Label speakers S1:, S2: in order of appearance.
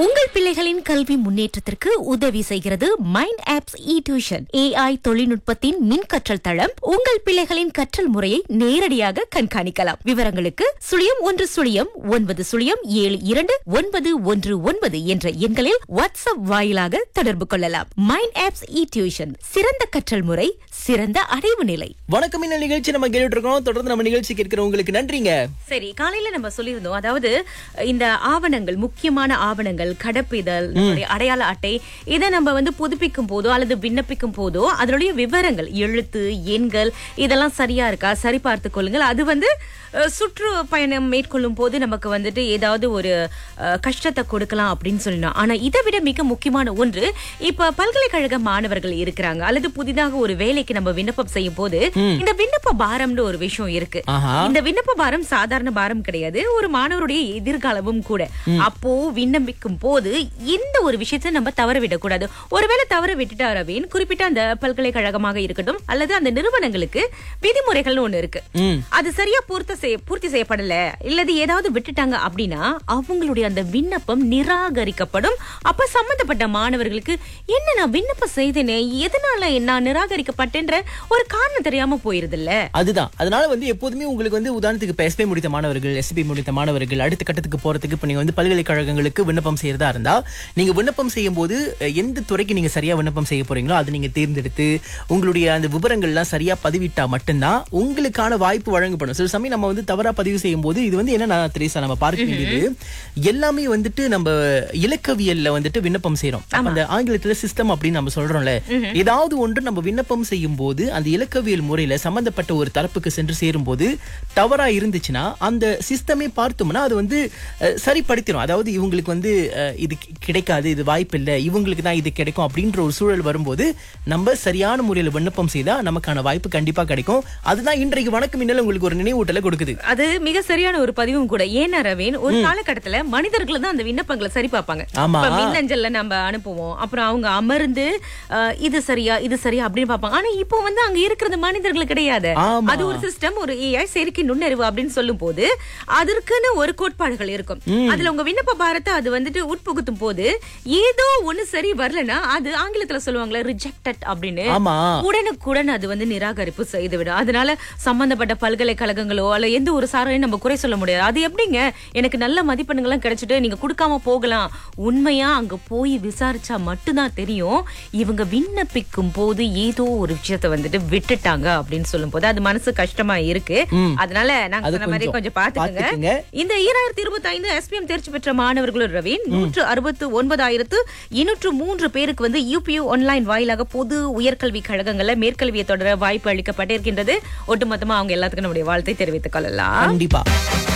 S1: உங்கள் பிள்ளைகளின் கல்வி முன்னேற்றத்திற்கு உதவி செய்கிறது மைண்ட் ஆப்ஸ் டியூஷன். AI தொழில்நுட்பத்தின் மின் கற்றல் தளம். உங்கள் பிள்ளைகளின் கற்றல் முறையை நேரடியாக கண்காணிக்கலாம். விவரங்களுக்கு 0110702919 என்ற எண்களில் வாட்ஸ்அப் வாயிலாக தொடர்பு கொள்ளலாம். மைண்ட் ஆப்ஸ் டியூஷன், சிறந்த கற்றல் முறை, சிறந்த அடைவு நிலை.
S2: வணக்கம். இந்த நிகழ்ச்சி நம்ம கேட்டுட்டு இருக்கோம். தொடர்ந்து நம்ம நிகழ்ச்சி கேட்கிறவங்களுக்கு நன்றிங்க.
S1: சரி, காலையில நம்ம சொல்லியிருந்தோம், அதாவது இந்த ஆவணங்கள், முக்கியமான ஆவணங்கள், கடப்பிதழ், அடையாள அட்டை, இதை நம்ம புதுப்பிக்கும் போதோ அல்லது விண்ணப்பிக்கும் போதோ அதனுடைய விவரங்கள், எழுத்து, எண்கள் இதெல்லாம் சரியா இருக்கா சரி பார்த்து கொள்ளுங்கள். அது சுற்றுப்பயணம் மேற்கொள்ளும் போது நமக்கு ஏதாவது ஒரு கஷ்டத்தை கொடுக்கலாம் அப்படின்னு சொல்லணும். ஆனா இதை விட மிக முக்கியமான ஒன்று, இப்ப பல்கலைக்கழக மாணவர்கள் இருக்கிறாங்க அல்லது புதிதாக ஒரு வேலைக்கு நம்ம விண்ணப்பம் செய்யும் போது இந்த விண்ணப்ப பாரம்னு ஒரு விஷயம் இருக்கு. இந்த விண்ணப்ப பாரம் சாதாரண பாரம் கிடையாது, ஒரு மாணவருடைய எதிர்காலமும் கூட. அப்போ விண்ணப்பிக்கும் போது இந்த ஒரு விஷயத்தை நம்ம தவற விடக்கூடாது. ஒருவேளை தவற விட்டுட்டா ரவீன், குறிப்பிட்ட அந்த பல்கலைக்கழகமாக இருக்கட்டும் அல்லது அந்த நிறுவனங்களுக்கு விதிமுறைகள்னு ஒண்ணு இருக்கு. அது சரியா பூர்த்தி செய்யப்படல இல்லது ஏதாவது விட்டுட்டாங்க அப்படின்னா அவங்களுடைய அந்த விண்ணப்பம் நிராகரிக்கப்படும். அப்ப சம்பந்தப்பட்ட மாணவர்களுக்கு என்ன நான் விண்ணப்பம் செய்தேனே, எதனால நான் நிராகரிக்கப்பட்டேன்ற ஒரு காரணம் தெரியாம போயிருது இல்ல.
S2: அதுதான். அதனால எப்போதுமே உங்களுக்கு உதாரணத்துக்கு இப்ப எஸ்பி முடித்த மாணவர்கள், எஸ்பி முடித்த மாணவர்கள் அடுத்த கட்டத்துக்கு போறதுக்கு இப்ப நீங்க பல்கலைக்கழகங்களுக்கு விண்ணப்பம் செய்யறதா இருந்தா, நீங்க விண்ணப்பம் செய்யும் போது எந்த துறைக்கு நீங்க சரியா விண்ணப்பம் செய்ய போறீங்களோ அதை நீங்க தேர்ந்தெடுத்து உங்களுடைய அந்த விவரங்கள்லாம் சரியா பதிவிட்டா மட்டும்தான் உங்களுக்கான வாய்ப்பு வழங்கப்படும். சில சமயம் நம்ம தவறா பதிவு செய்யும் போது இது என்ன திரேசா நம்ம பார்க்க வேண்டியது, எல்லாமே நம்ம இலக்கவியல்ல விண்ணப்பம் செய்யறோம். அந்த ஆங்கிலத்துல சிஸ்டம் அப்படின்னு நம்ம சொல்றோம்ல, ஏதாவது ஒன்று நம்ம விண்ணப்பம் செய்யும் போது அந்த இலக்கவியல் முறையில சம்பந்தப்பட்ட ஒரு தரப்புக்கு சென்று சேரும் போது தவறா இருந்துச்சுன்னா அந்த சிஸ்டமே பார்த்தோம்னா அது சரிப்படுத்திடும். அதாவது இவங்களுக்கு இது கிடைக்காது, இது வாய்ப்பு இல்லை, இவங்களுக்கு தான் இது கிடைக்கும் அப்படின்ற ஒரு சூழல் வரும்போது நம்ம சரியான முறையில விண்ணப்பம் செய்தா நமக்கான வாய்ப்பு கண்டிப்பா கிடைக்கும். அதுதான் இன்றைக்கு வணக்கம் மின்னல் உங்களுக்கு ஒரு நினைவூட்டலை கொடுக்குது.
S1: அது மிக சரியான ஒரு பதிவும் கூட. ஏன்னா ரவீன், ஒரு காலகட்டத்துல மனிதர்கள் தான் அந்த விண்ணப்பங்களை சரி பார்ப்பாங்க. மின்னஞ்சல்ல நம்ம அனுப்புவோம், அப்புறம் அவங்க அமர்ந்து இது சரியா இது சரியா அப்படின்னு பார்ப்பாங்க. ஆனா இப்போ அங்க இருக்கிறது மனிதர்கள் கிடையாது. அது ஒரு சிஸ்டம், ஒரு AI செயற்கை நுண்ணறிவு அப்படின்னு சொல்லும் போது அதற்குன்னு ஒரு கோட்பாடுகள் இருக்கும். அதுல உங்க விண்ணப்ப பாரத்தை அது உட்புகுத்தும் போது ஏதோ ஒண்ணு சரி வரலன்னா அது ஆங்கிலத்துல சொல்லுவாங்களே ரிஜெக்டட் அப்படின்னு, உடனுக்குடன் அது நிராகரிப்பு செய்துவிடும். அதனால சம்பந்தப்பட்ட பல்கலைக்கழகங்களோ அல்ல எந்த ஒரு சாரையும் நம்ம குறை சொல்ல முடியாது. அது எப்படிங்க, எனக்கு நல்ல மதிப்பெண்கள் கிடைச்சிட்டு நீங்க கொடுக்காம போகலாம். உண்மையா அங்க போய் விசாரிச்சா மட்டும்தான் தெரியும் இவங்க விண்ணப்பிக்கும் போது ஏதோ ஒரு விஷயத்தை விட்டுட்டாங்க அப்படின்னு சொல்லும் போது அது மனசு கஷ்டமா இருக்கு. அதனால நாங்க சொன்ன மாதிரி கொஞ்சம் பாத்துக்கோங்க. இந்த 2025 SPM தேர்ச்சி பெற்ற மாணவர்களும் ரவீன் 169,203 பேருக்கு UPU ஆன்லைன் வாயிலாக பொது உயர்கல்வி கழகங்கள்ல மேற்கல்வியை தொடர வாய்ப்பு அளிக்கப்பட்டிருக்கின்றது. ஒட்டுமொத்தமா அவங்க எல்லாத்துக்கும் நம்முடைய வாழ்த்தை தெரிவித்துக் கொள்ளலாம்.
S2: கண்டிப்பா.